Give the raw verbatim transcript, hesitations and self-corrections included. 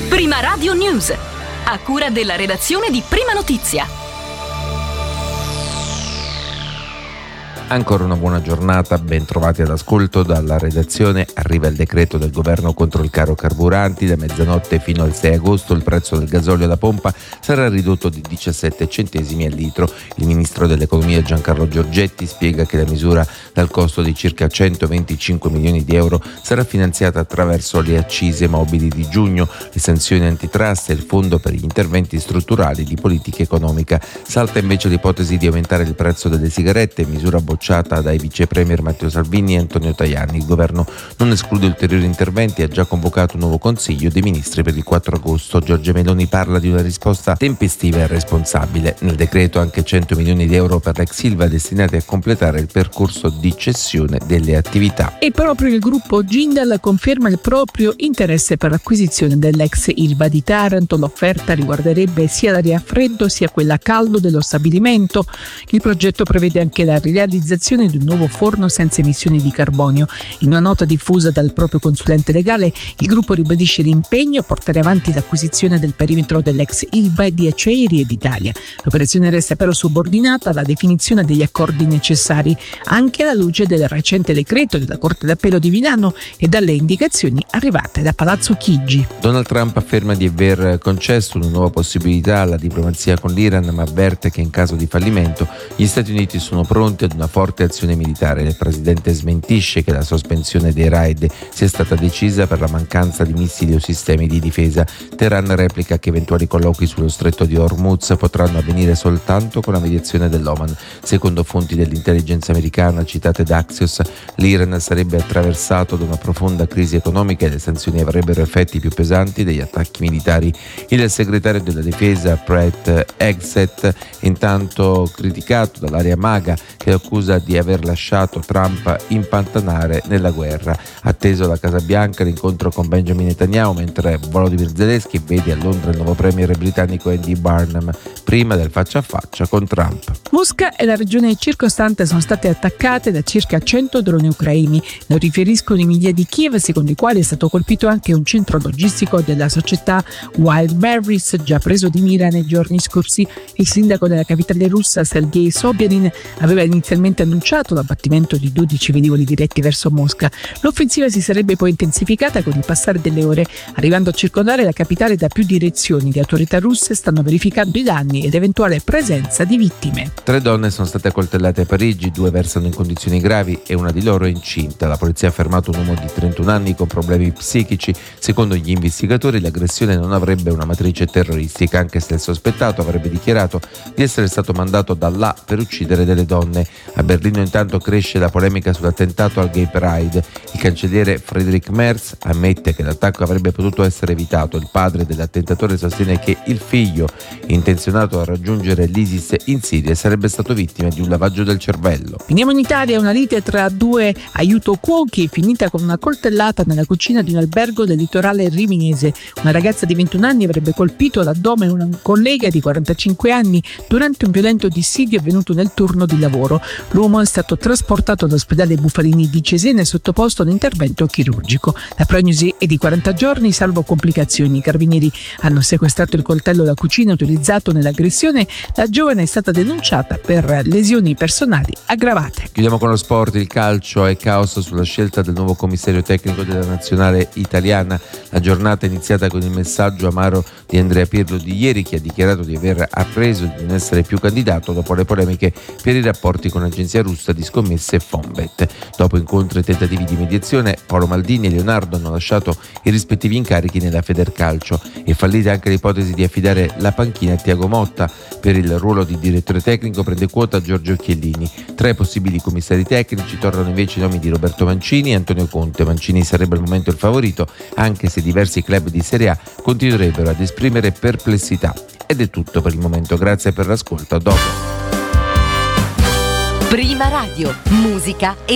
Prima Radio News, a cura della redazione di Prima Notizia. Ancora una buona giornata, ben trovati all'ascolto. Dalla redazione arriva il decreto del governo contro il caro carburanti. Da mezzanotte fino al sei agosto il prezzo del gasolio alla pompa sarà ridotto di diciassette centesimi al litro. Il ministro dell'economia Giancarlo Giorgetti spiega che la misura dal costo di circa centoventicinque milioni di euro sarà finanziata attraverso le accise mobili di giugno, le sanzioni antitrust e il fondo per gli interventi strutturali di politica economica. Salta invece l'ipotesi di aumentare il prezzo delle sigarette, misura bocciata dai vice premier Matteo Salvini e Antonio Tajani. Il governo non esclude ulteriori interventi e ha già convocato un nuovo consiglio dei ministri per il quattro agosto. Giorgia Meloni parla di una risposta tempestiva e responsabile. Nel decreto anche cento milioni di euro per l'ex Ilva destinati a completare il percorso di cessione delle attività. E proprio il gruppo Jindal conferma il proprio interesse per l'acquisizione dell'ex Ilva di Taranto. L'offerta riguarderebbe sia l'area a freddo sia quella a caldo dello stabilimento. Il progetto prevede anche la realizzazione di un nuovo forno senza emissioni di carbonio. In una nota diffusa dal proprio consulente legale, il gruppo ribadisce l'impegno a portare avanti l'acquisizione del perimetro dell'ex Ilva e di Acciaierie d'Italia. L'operazione resta però subordinata alla definizione degli accordi necessari, anche alla luce del recente decreto della Corte d'Appello di Milano e dalle indicazioni arrivate da Palazzo Chigi. Donald Trump afferma di aver concesso una nuova possibilità alla diplomazia con l'Iran, ma avverte che in caso di fallimento gli Stati Uniti sono pronti ad una forte azione militare. Il presidente smentisce che la sospensione dei raid sia stata decisa per la mancanza di missili o sistemi di difesa. Teheran replica che eventuali colloqui sullo stretto di Hormuz potranno avvenire soltanto con la mediazione dell'Oman. Secondo fonti dell'intelligence americana citate da Axios, l'Iran sarebbe attraversato da una profonda crisi economica e le sanzioni avrebbero effetti più pesanti degli attacchi militari. Il segretario della difesa Pete Hegseth, intanto criticato dall'area MAGA, che accusa di aver lasciato Trump impantanare nella guerra. Atteso alla Casa Bianca l'incontro con Benjamin Netanyahu, mentre Volodymyr Zelensky vede a Londra il nuovo premier britannico Andy Burnham prima del faccia a faccia con Trump. Mosca e la regione circostante sono state attaccate da circa cento droni ucraini. Lo riferiscono i media di Kiev, secondo i quali è stato colpito anche un centro logistico della società Wildberries, già preso di mira nei giorni scorsi. Il sindaco della capitale russa Sergei Sobyanin aveva inizialmente annunciato l'abbattimento di dodici velivoli diretti verso Mosca. L'offensiva si sarebbe poi intensificata con il passare delle ore, arrivando a circondare la capitale da più direzioni. Le autorità russe stanno verificando i danni ed eventuale presenza di vittime. Tre donne sono state accoltellate a Parigi, due versano in condizioni gravi e una di loro è incinta. La polizia ha fermato un uomo di trentuno anni con problemi psichici. Secondo gli investigatori l'aggressione non avrebbe una matrice terroristica, anche se il sospettato avrebbe dichiarato di essere stato mandato da là per uccidere delle donne. A Berlino intanto cresce la polemica sull'attentato al Gay Pride. Il cancelliere Friedrich Merz ammette che l'attacco avrebbe potuto essere evitato. Il padre dell'attentatore sostiene che il figlio, intenzionato a raggiungere l'ISIS in Siria, sarebbe stato vittima di un lavaggio del cervello. Finiamo in Italia. Una lite tra due aiuto cuochi finita con una coltellata nella cucina di un albergo del litorale riminese. Una ragazza di ventuno anni avrebbe colpito all'addome una collega di quarantacinque anni durante un violento dissidio avvenuto nel turno di lavoro. L'uomo è stato trasportato all'ospedale Bufalini di Cesena e sottoposto a un intervento chirurgico. La prognosi è di quaranta giorni, salvo complicazioni. I carabinieri hanno sequestrato il coltello da cucina utilizzato nell'aggressione. La giovane è stata denunciata per lesioni personali aggravate. Chiudiamo con lo sport. Il calcio è caos sulla scelta del nuovo commissario tecnico della nazionale italiana. La giornata è iniziata con il messaggio amaro di Andrea Pirlo di ieri, che ha dichiarato di aver appreso di non essere più candidato dopo le polemiche per i rapporti con l'agenzia russa di scommesse Fonbet. Dopo incontri e tentativi di mediazione, Paolo Maldini e Leonardo hanno lasciato i rispettivi incarichi nella Federcalcio. È fallita anche l'ipotesi di affidare la panchina a Tiago Motta. Per il ruolo di direttore tecnico prende quota Giorgio Chiellini. Tra i possibili commissari tecnici tornano invece i nomi di Roberto Mancini e Antonio Conte. Mancini sarebbe al momento il favorito, anche se diversi club di Serie A continuerebbero ad esprimere perplessità. Ed è tutto per il momento, grazie per l'ascolto, a dopo. Prima Radio, musica e